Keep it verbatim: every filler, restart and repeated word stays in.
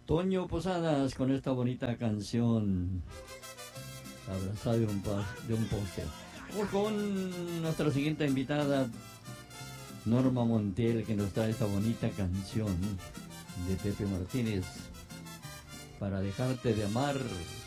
Toño Posadas con esta bonita canción, abrazada de un, pa- de un poste. Vamos con nuestra siguiente invitada, Norma Montiel, que nos trae esta bonita canción de Pepe Martínez, Para dejarte de amar.